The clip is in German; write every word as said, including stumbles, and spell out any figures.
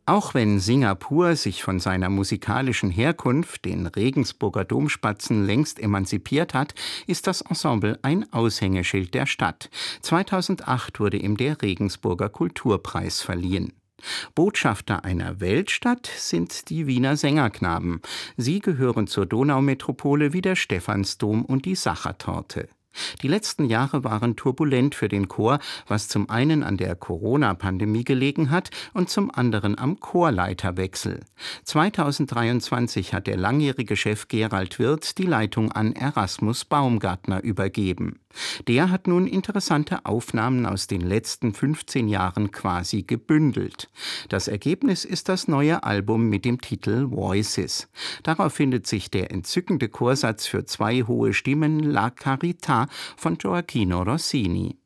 Auch wenn Singapur sich von seiner musikalischen Herkunft, den Regensburger Domspatzen, längst emanzipiert hat, ist das Ensemble ein Aushängeschild der Stadt. zweitausendacht wurde ihm der Regensburger Kulturpreis verliehen. Botschafter einer Weltstadt sind die Wiener Sängerknaben. Sie gehören zur Donaumetropole wie der Stephansdom und die Sachertorte. Die letzten Jahre waren turbulent für den Chor, was zum einen an der Corona-Pandemie gelegen hat und zum anderen am Chorleiterwechsel. zweitausenddreiundzwanzig hat der langjährige Chef Gerald Wirth die Leitung an Erasmus Baumgartner übergeben. Der hat nun interessante Aufnahmen aus den letzten fünfzehn Jahren quasi gebündelt. Das Ergebnis ist das neue Album mit dem Titel Voices. Darauf findet sich der entzückende Chorsatz für zwei hohe Stimmen La Carità von Gioachino Rossini.